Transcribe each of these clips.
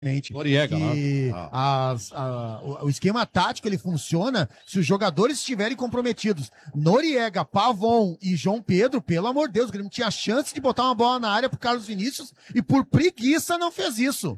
Noriega, que né? o esquema tático ele funciona se os jogadores estiverem comprometidos. Noriega, Pavon e João Pedro, pelo amor de Deus, o Grêmio tinha chance de botar uma bola na área pro Carlos Vinícius e por preguiça não fez isso.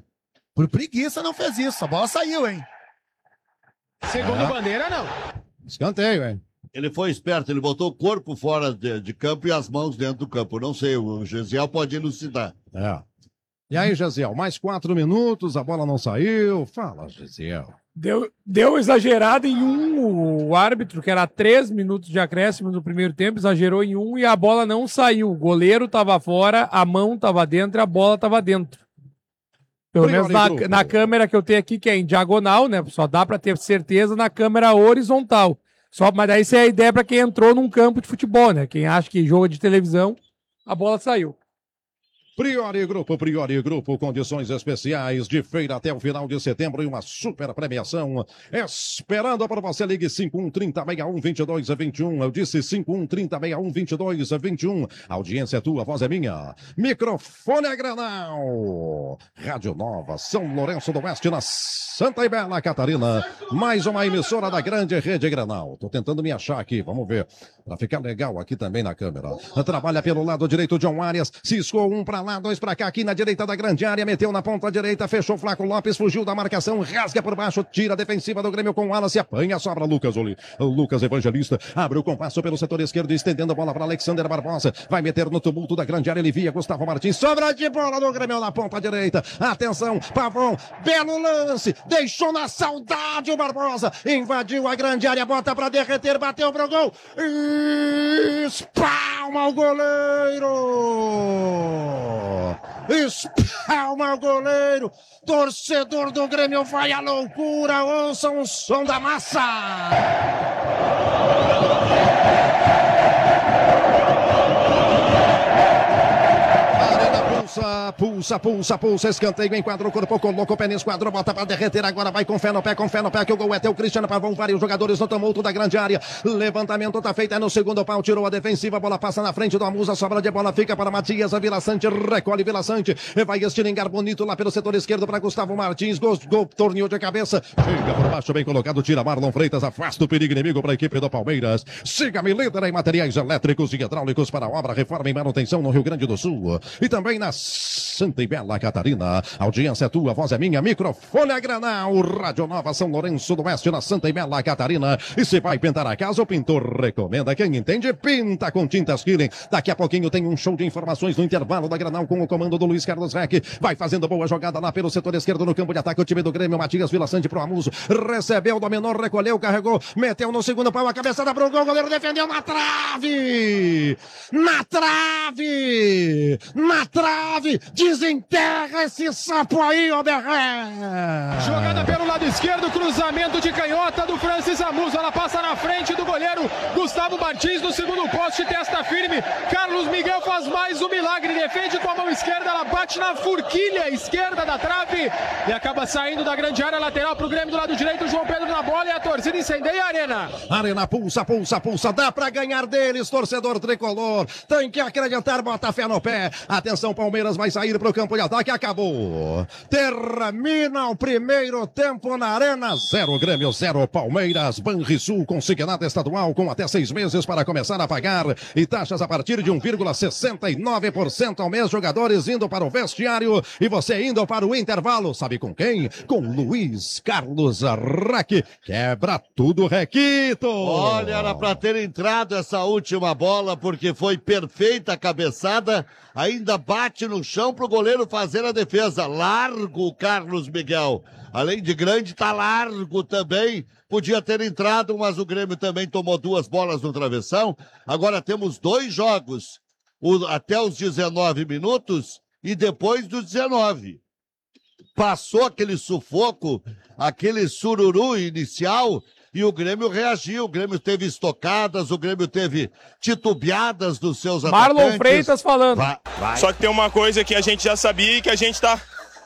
A bola saiu, hein? Segundo bandeira, não. Escanteio, hein? Ele foi esperto, ele botou o corpo fora de campo e as mãos dentro do campo. Não sei, o Gesiel pode elucidar. E aí, Gesiel, mais 4 minutos, a bola não saiu. Fala, Gesiel. Deu exagerado em o árbitro, que era 3 minutos de acréscimo no primeiro tempo, exagerou em 1 e a bola não saiu. O goleiro tava fora, a mão tava dentro e a bola tava dentro. Pelo menos na câmera que eu tenho aqui, que é em diagonal, né? Só dá pra ter certeza na câmera horizontal. Mas daí isso é a ideia pra quem entrou num campo de futebol, né? Quem acha que joga de televisão, a bola saiu. Priori Grupo, condições especiais de feira até o final de setembro e uma super premiação. Esperando por você, ligue 5130612221. Eu disse 5130612221. Audiência é tua, voz é minha. Microfone é Grenal. Rádio Nova, São Lourenço do Oeste, na Santa e Bela Catarina. Mais uma emissora da grande rede Grenal. Tô tentando me achar aqui, vamos ver. Pra ficar legal aqui também na câmera. Trabalha pelo lado direito, John Arias. Ciscou um pra lá, 2 pra cá, aqui na direita da grande área, meteu na ponta direita, fechou Flaco Lopes, fugiu da marcação, rasga por baixo, tira a defensiva do Grêmio com o Wallace, apanha, sobra Lucas Evangelista, abre o compasso pelo setor esquerdo, estendendo a bola para Alexander Barbosa, vai meter no tumulto da grande área, ele via Gustavo Martins, sobra de bola do Grêmio na ponta direita, atenção, Pavon, belo lance, deixou na saudade o Barbosa, invadiu a grande área, bota pra derreter, bateu pro gol, espalma o goleiro! Espalma o goleiro, torcedor do Grêmio vai à loucura, ouçam o som da massa. Pulsa, escanteio, enquadra o corpo, colocou o pé no esquadro, bota pra derreter, agora vai com fé no pé, que o gol é teu, Cristiano Pavão, vários jogadores no tumulto da grande área, levantamento tá feito, é no segundo pau, tirou a defensiva, a bola passa na frente do Amusa, sobra de bola, fica para Matias, a Vila Sante, recolhe Vila Sante, vai estilingar bonito lá pelo setor esquerdo para Gustavo Martins, gol, torneou de cabeça, chega por baixo, bem colocado, tira Marlon Freitas, afasta o perigo inimigo para a equipe do Palmeiras, siga-me líder em materiais elétricos e hidráulicos para obra, reforma e manutenção no Rio Grande do Sul, e também na Santa e Bela Catarina. Audiência é tua, voz é minha, microfone é Grenal, Rádio Nova São Lourenço do Oeste, na Santa e Bela Catarina. E se vai pintar a casa, o pintor recomenda. Quem entende, pinta com tintas Killing. Daqui a pouquinho tem um show de informações no intervalo da Grenal com o comando do Luiz Carlos Reck. Vai fazendo boa jogada lá pelo setor esquerdo no campo de ataque. O time do Grêmio, Matias Vila Sante pro Amuso. Recebeu, dominou, recolheu, carregou, meteu no segundo pau, a cabeçada pro gol, o goleiro defendeu na trave! Na trave! Na trave! Desenterra esse sapo aí, Oberré! Jogada pelo lado esquerdo, cruzamento de canhota do Francis Amuso. Ela passa na frente do goleiro Gustavo Martins no segundo poste, testa firme. Carlos Miguel faz mais um milagre, defende com a mão esquerda, ela bate na forquilha esquerda da trave e acaba saindo da grande área lateral pro Grêmio do lado direito. João Pedro na bola e a torcida incendeia a Arena. Arena pulsa, dá pra ganhar deles, torcedor tricolor. Tem que acreditar, bota fé no pé. Atenção, Palmeiras vai sair pro campo de ataque, acabou. Termina o primeiro tempo na Arena. 0 Grêmio, 0 Palmeiras. Banrisul consignado estadual com até 6 meses para começar a pagar e taxas a partir de 1,69% ao mês. Jogadores indo para o vestiário e você indo para o intervalo. Sabe com quem? Com Luiz Carlos Reck. Quebra tudo, Requito. Olha, era para ter entrado essa última bola porque foi perfeita a cabeçada. Ainda bate no chão pro goleiro fazer a defesa. Largo o Carlos Miguel. Além de grande, tá largo também. Podia ter entrado, mas o Grêmio também tomou 2 bolas no travessão. Agora temos 2 jogos. Até os 19 minutos e depois dos 19. Passou aquele sufoco, aquele sururu inicial e o Grêmio reagiu. O Grêmio teve estocadas, o Grêmio teve titubeadas dos seus atacantes. Marlon Freitas falando. Vai. Só que tem uma coisa que a gente já sabia e que a gente tá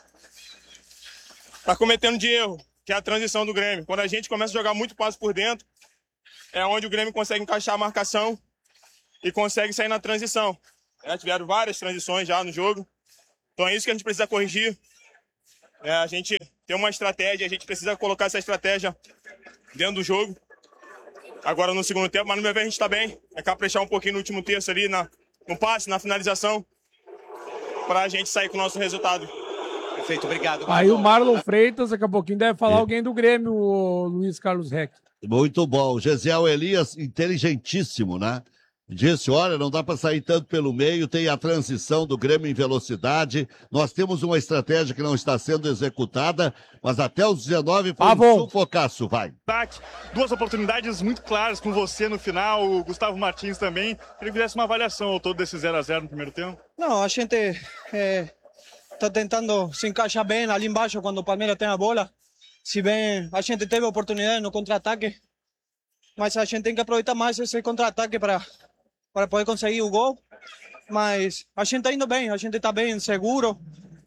cometendo de erro, que é a transição do Grêmio. Quando a gente começa a jogar muito passe por dentro, é onde o Grêmio consegue encaixar a marcação e consegue sair na transição. Tiveram várias transições já no jogo. Então é isso que a gente precisa corrigir. A gente tem uma estratégia, a gente precisa colocar essa estratégia dentro do jogo. Agora no segundo tempo, mas no meu ver a gente está bem. É caprichar um pouquinho no último terço ali, no passe, na finalização, para a gente sair com o nosso resultado. Perfeito, obrigado. Aí o Marlon Freitas, daqui a pouquinho deve falar alguém do Grêmio, o Luiz Carlos Reck. Muito bom. Gesiel Elias, inteligentíssimo, né? Disse, olha, não dá para sair tanto pelo meio, tem a transição do Grêmio em velocidade, nós temos uma estratégia que não está sendo executada, mas até os 19 foi um sufocaço, vai. Duas oportunidades muito claras com você no final, o Gustavo Martins também. Queria que fizesse uma avaliação ao todo desse 0-0 no primeiro tempo. Não, a gente está tentando se encaixar bem ali embaixo quando o Palmeiras tem a bola. Se bem a gente teve oportunidade no contra-ataque, mas a gente tem que aproveitar mais esse contra-ataque para poder conseguir o gol. Mas a gente está indo bem, a gente está bem, seguro.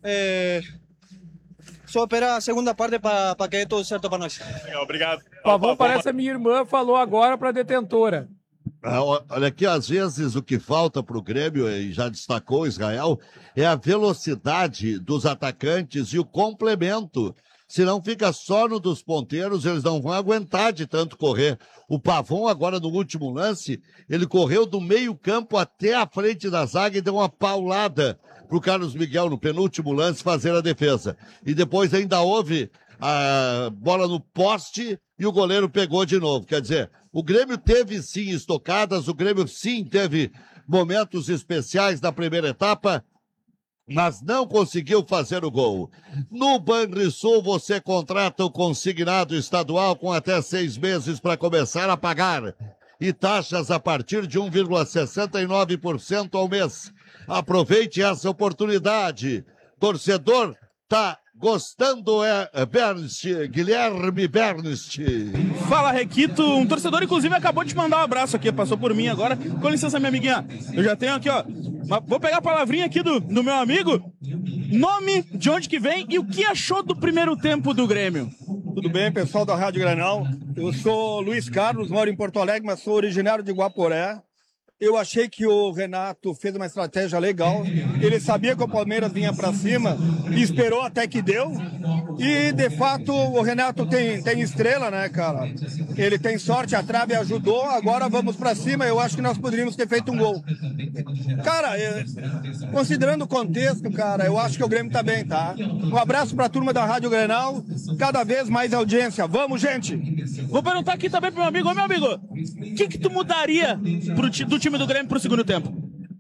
Só esperar a segunda parte para que dê tudo certo para nós. Obrigado. Pavão parece a minha irmã falou agora para detentora. Olha aqui, às vezes o que falta para o Grêmio, e já destacou Israel, é a velocidade dos atacantes e o complemento. Se não fica só no dos ponteiros, eles não vão aguentar de tanto correr. O Pavão, agora no último lance, ele correu do meio campo até a frente da zaga e deu uma paulada pro Carlos Miguel no penúltimo lance fazer a defesa. E depois ainda houve a bola no poste e o goleiro pegou de novo. Quer dizer, o Grêmio teve sim estocadas, o Grêmio sim teve momentos especiais na primeira etapa, mas não conseguiu fazer o gol. No Banrisul, você contrata o consignado estadual com até 6 meses para começar a pagar. E taxas a partir de 1,69% ao mês. Aproveite essa oportunidade. Torcedor tá gostando, Guilherme Bernst. Fala, Requito. Um torcedor, inclusive, acabou de mandar um abraço aqui, passou por mim agora. Com licença, minha amiguinha. Eu já tenho aqui, ó. Vou pegar a palavrinha aqui do meu amigo. Nome, de onde que vem e o que achou do primeiro tempo do Grêmio? Tudo bem, pessoal da Rádio Granal. Eu sou Luiz Carlos, moro em Porto Alegre, mas sou originário de Guaporé. Eu achei que o Renato fez uma estratégia legal. Ele sabia que o Palmeiras vinha para cima e esperou até que deu. E, de fato, o Renato tem estrela, né, cara? Ele tem sorte, a trave ajudou. Agora vamos para cima. Eu acho que nós poderíamos ter feito um gol. Cara, considerando o contexto, cara, eu acho que o Grêmio tá bem, tá? Um abraço para a turma da Rádio Granal. Cada vez mais audiência. Vamos, gente! Vou perguntar aqui também pro meu amigo. Ô, meu amigo, o que tu mudaria do time do Grêmio pro segundo tempo?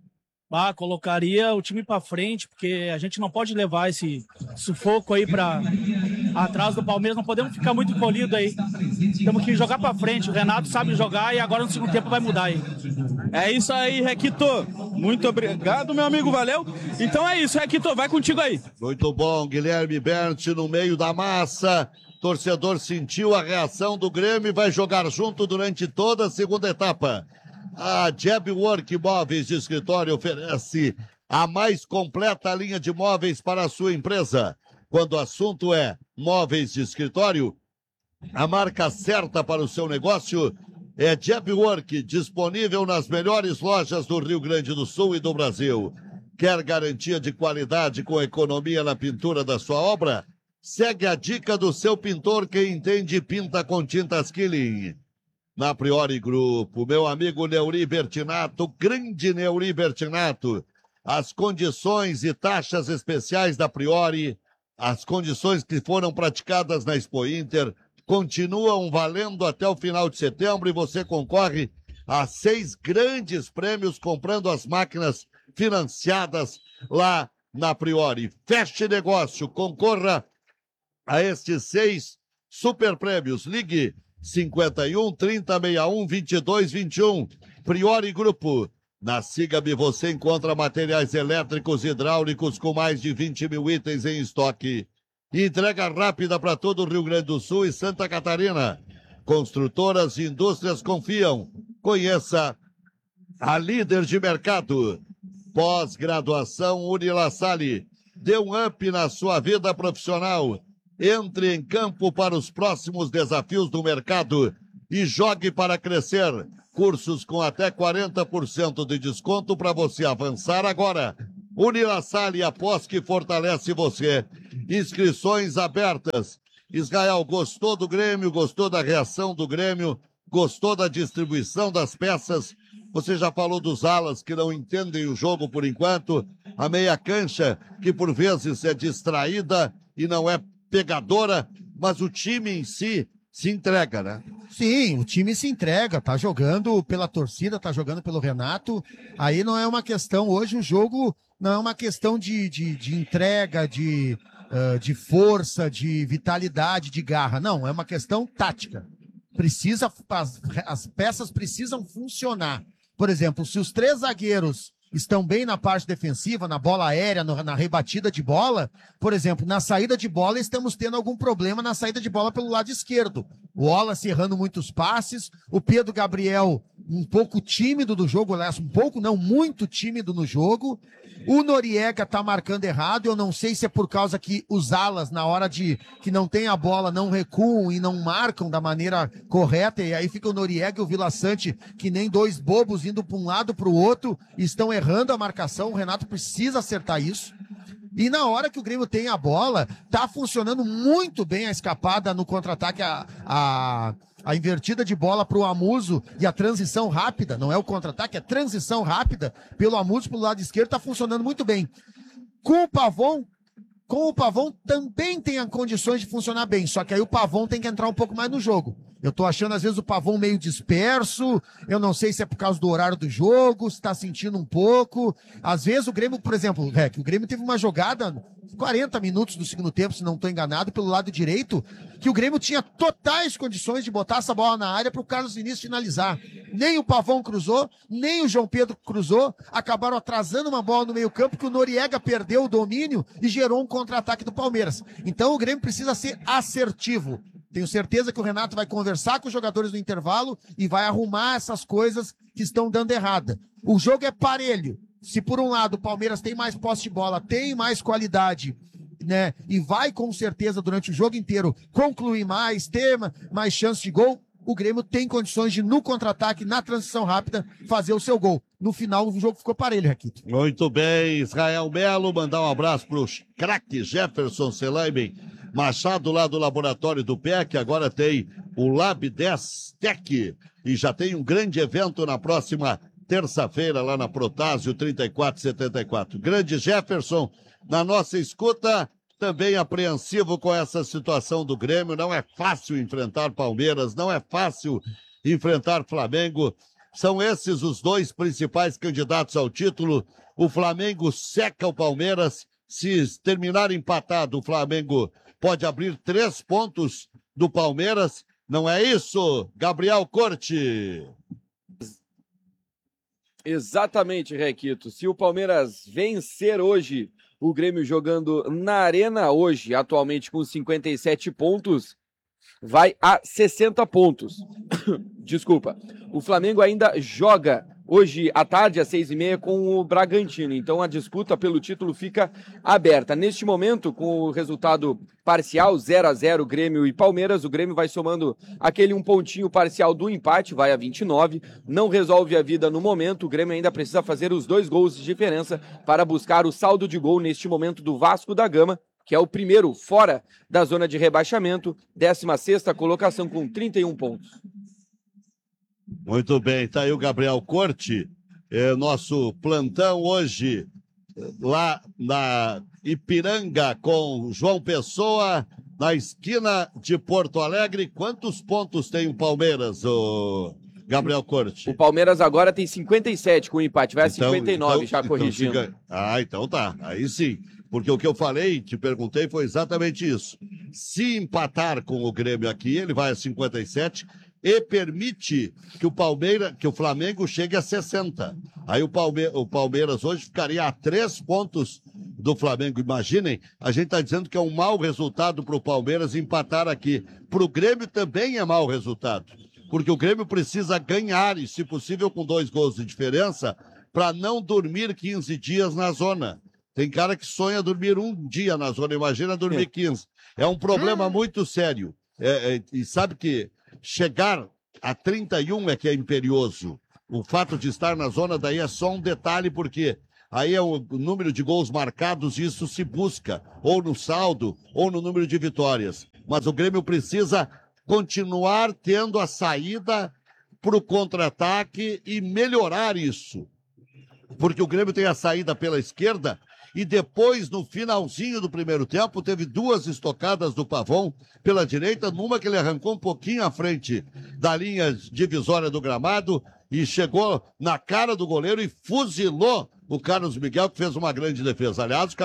Colocaria o time pra frente, porque a gente não pode levar esse sufoco aí pra atrás do Palmeiras, não podemos ficar muito encolhidos aí. Temos que jogar pra frente, o Renato sabe jogar e agora no segundo tempo vai mudar aí. É isso aí, Requito. Muito obrigado, meu amigo, valeu. Então é isso, Requito, vai contigo aí. Muito bom, Guilherme Berndt no meio da massa. Torcedor sentiu a reação do Grêmio e vai jogar junto durante toda a segunda etapa. A Jebwork Móveis de Escritório oferece a mais completa linha de móveis para a sua empresa. Quando o assunto é móveis de escritório, a marca certa para o seu negócio é Jebwork, disponível nas melhores lojas do Rio Grande do Sul e do Brasil. Quer garantia de qualidade com economia na pintura da sua obra? Segue a dica do seu pintor que entende e pinta com tintas Killing. Na Priori Grupo, meu amigo Neuri Bertinato, grande Neuri Bertinato, as condições e taxas especiais da Priori, as condições que foram praticadas na Expo Inter, continuam valendo até o final de setembro e você concorre a 6 grandes prêmios comprando as máquinas financiadas lá na Priori. Feche negócio, concorra a estes 6 super prêmios. Ligue 51 30 61 22 21. Priori Grupo. Na Siga-me você encontra materiais elétricos e hidráulicos com mais de 20 mil itens em estoque. Entrega rápida para todo o Rio Grande do Sul e Santa Catarina. Construtoras e indústrias confiam. Conheça a líder de mercado. Pós-graduação Unilassalle. Dê um up na sua vida profissional. Entre em campo para os próximos desafios do mercado e jogue para crescer. Cursos com até 40% de desconto para você avançar agora. Unilassalle, após que fortalece você. inscrições abertas. Israel, gostou do Grêmio, gostou da reação do Grêmio, gostou da distribuição das peças? Você já falou dos alas que não entendem o jogo por enquanto, a meia cancha que por vezes é distraída e não é pegadora, mas o time em si se entrega, né? Sim, o time se entrega, tá jogando pela torcida, tá jogando pelo Renato. Aí não é uma questão, hoje o jogo não é uma questão de entrega, de força, de vitalidade, de garra. Não, é uma questão tática. As peças precisam funcionar. Por exemplo, se os 3 zagueiros estão bem na parte defensiva, na bola aérea, na rebatida de bola, por exemplo, na saída de bola estamos tendo algum problema na saída de bola pelo lado esquerdo. O Wallace errando muitos passes, o Pedro Gabriel um pouco tímido do jogo, aliás, muito tímido no jogo. O Noriega tá marcando errado, eu não sei se é por causa que os alas, na hora de que não tem a bola, não recuam e não marcam da maneira correta, e aí fica o Noriega e o Vila Sante, que nem 2 bobos indo para um lado para o outro, estão errando a marcação. O Renato precisa acertar isso. E na hora que o Grêmio tem a bola, tá funcionando muito bem a escapada no contra-ataque, a invertida de bola para o Amuso e a transição rápida, não é o contra-ataque, é a transição rápida pelo Amuso pelo lado esquerdo, tá funcionando muito bem. Com o Pavon também tem condições de funcionar bem, só que aí o Pavon tem que entrar um pouco mais no jogo. Eu tô achando, às vezes, o Pavon meio disperso, eu não sei se é por causa do horário do jogo, se tá sentindo um pouco. Às vezes o Grêmio, por exemplo, o Grêmio teve uma jogada, 40 minutos do segundo tempo, se não tô enganado, pelo lado direito, que o Grêmio tinha totais condições de botar essa bola na área pro Carlos Vinícius finalizar. Nem o Pavon cruzou, nem o João Pedro cruzou, acabaram atrasando uma bola no meio campo, que o Noriega perdeu o domínio e gerou um contra-ataque do Palmeiras. Então o Grêmio precisa ser assertivo. Tenho certeza que o Renato vai conversar com os jogadores no intervalo e vai arrumar essas coisas que estão dando errada. O jogo é parelho. Se por um lado o Palmeiras tem mais posse de bola, tem mais qualidade, né? E vai com certeza durante o jogo inteiro concluir mais, ter mais chance de gol, o Grêmio tem condições de, no contra-ataque, na transição rápida, fazer o seu gol. No final, o jogo ficou parelho, Raquito. Muito bem, Israel Melo, mandar um abraço pro craque Jefferson Selaime Machado, lá do Laboratório do PEC, agora tem o Lab 10 Tech, e já tem um grande evento na próxima terça-feira, lá na Protásio 3474. Grande Jefferson, na nossa escuta, também apreensivo com essa situação do Grêmio. Não é fácil enfrentar Palmeiras, não é fácil enfrentar Flamengo. São esses os 2 principais candidatos ao título. O Flamengo seca o Palmeiras. Se terminar empatado, o Flamengo pode abrir 3 pontos do Palmeiras. Não é isso, Gabriel Corte? Exatamente, Requito. Se o Palmeiras vencer hoje, o Grêmio jogando na Arena hoje, atualmente com 57 pontos, vai a 60 pontos. Desculpa. O Flamengo ainda joga hoje à tarde, às 6h30, com o Bragantino. Então a disputa pelo título fica aberta. Neste momento, com o resultado parcial, 0-0, Grêmio e Palmeiras, o Grêmio vai somando aquele um pontinho parcial do empate, vai a 29. Não resolve a vida no momento. O Grêmio ainda precisa fazer os 2 gols de diferença para buscar o saldo de gol neste momento do Vasco da Gama, que é o primeiro fora da zona de rebaixamento, 16ª colocação com 31 pontos. Muito bem, tá aí o Gabriel Corte, nosso plantão hoje lá na Ipiranga com João Pessoa, na esquina de Porto Alegre. Quantos pontos tem o Palmeiras, o Gabriel Corte? O Palmeiras agora tem 57 com o empate, vai a 59 já corrigindo. Então tá, aí sim. Porque o que eu falei, te perguntei, foi exatamente isso. Se empatar com o Grêmio aqui, ele vai a 57 e permite que o Flamengo chegue a 60. Aí o Palmeiras hoje ficaria a 3 pontos do Flamengo. Imaginem, a gente está dizendo que é um mau resultado para o Palmeiras empatar aqui. Para o Grêmio também é mau resultado, porque o Grêmio precisa ganhar, e se possível com 2 gols de diferença, para não dormir 15 dias na zona. Tem cara que sonha dormir 1 dia na zona, imagina dormir 15. É um problema muito sério. E sabe que chegar a 31 é que é imperioso. O fato de estar na zona daí é só um detalhe, porque aí é o número de gols marcados, isso se busca, ou no saldo, ou no número de vitórias. Mas o Grêmio precisa continuar tendo a saída para o contra-ataque e melhorar isso. Porque o Grêmio tem a saída pela esquerda e depois, no finalzinho do primeiro tempo, teve 2 estocadas do Pavão pela direita, numa que ele arrancou um pouquinho à frente da linha divisória do gramado e chegou na cara do goleiro e fuzilou o Carlos Miguel, que fez uma grande defesa. Aliás,